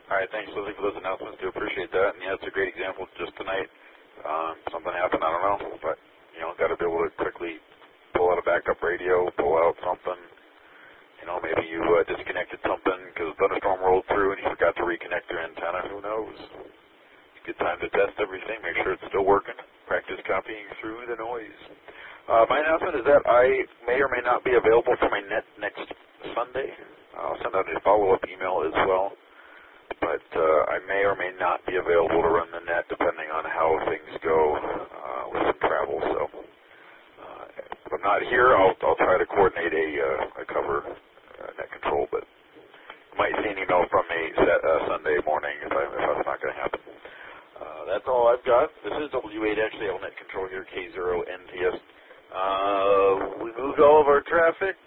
All right, thanks, Lizzie, for those announcements. Do appreciate that. And, yeah, it's a great example just tonight. Something happened, I don't know, but, got to be able to quickly pull out a backup radio, pull out something. Maybe you disconnected something because a thunderstorm rolled through and you forgot to reconnect your antenna. Who knows? It's a good time to test everything, make sure it's still working, practice copying through the noise. My announcement is that I may or may not be available for my net next Sunday. I'll send out a follow-up email as well. But I may or may not be available to run the net depending on how things go with some travel. So if I'm not here, I'll try to coordinate a cover net control. But you might see an email from me Sunday morning if that's not going to happen. That's all I've got. This is W8XAL net control here, K0NTS. We moved all of our traffic.